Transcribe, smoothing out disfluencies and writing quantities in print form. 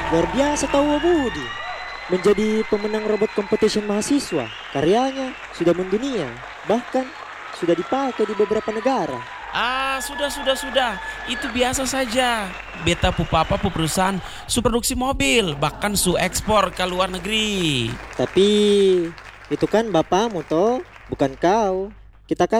Luar biasa tahu Budi. Menjadi pemenang robot competition mahasiswa. Karyanya sudah mendunia. Bahkan sudah dipakai di beberapa negara. Sudah. Itu biasa saja. Beta pu papa pu perusahaan su produksi mobil, bahkan su ekspor ke luar negeri. Tapi itu kan bapakmu toh, bukan kau. Kita kan